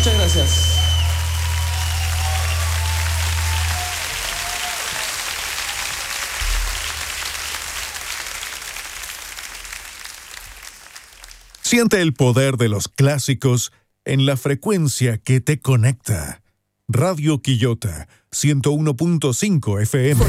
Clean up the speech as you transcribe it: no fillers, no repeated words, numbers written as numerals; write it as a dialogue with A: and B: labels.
A: Muchas gracias.
B: Siente el poder de los clásicos en la frecuencia que te conecta. Radio Quillota, 101.5 FM.